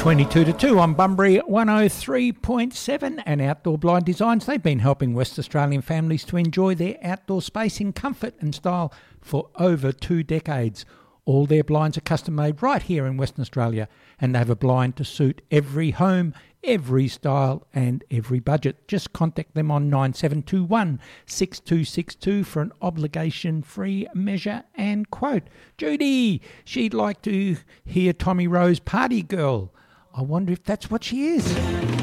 22 to 2 on Bunbury 103.7 and Outdoor Blind Designs. They've been helping West Australian families to enjoy their outdoor space in comfort and style for over 2 decades. All their blinds are custom made right here in Western Australia, and they have a blind to suit every home, every style and every budget. Just contact them on 9721 6262 for an obligation-free measure and quote. Judy, she'd like to hear Tommy Rose Party Girl. I wonder if that's what she is.